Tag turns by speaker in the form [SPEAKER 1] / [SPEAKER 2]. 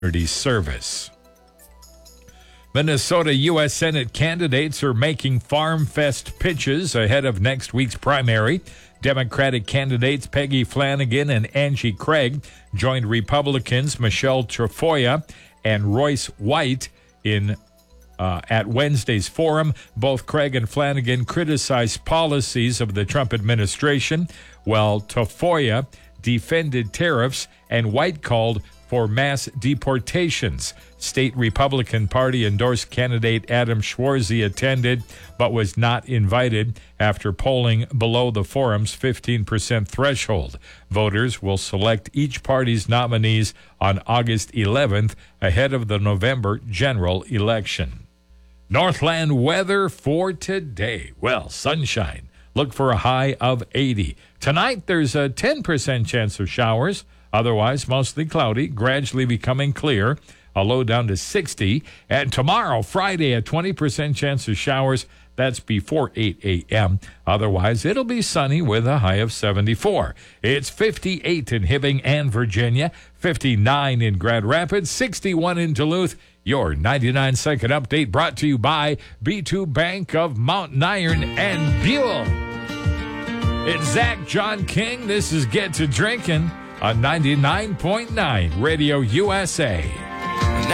[SPEAKER 1] community service. Minnesota U.S. Senate candidates are making Farm Fest pitches ahead of next week's primary. Democratic candidates Peggy Flanagan and Angie Craig joined Republicans Michelle Tafoya and Royce White at Wednesday's forum. Both Craig and Flanagan criticized policies of the Trump administration, while Tafoya defended tariffs and White called for mass deportations. State Republican Party endorsed candidate Adam Schwarzy attended but was not invited after polling below the forum's 15% threshold. Voters will select each party's nominees on August 11th ahead of the November general election. Northland weather for today. Well, sunshine. Look for a high of 80. Tonight, there's a 10% chance of showers. Otherwise, mostly cloudy, gradually becoming clear. A low down to 60. And tomorrow, Friday, a 20% chance of showers. That's before 8 a.m. Otherwise, it'll be sunny with a high of 74. It's 58 in Hibbing and Virginia, 59 in Grand Rapids, 61 in Duluth. Your 99-second update brought to you by B2 Bank of Mountain Iron and Buell. It's Zach John King. This is Get to Drinking on 99.9 Radio USA.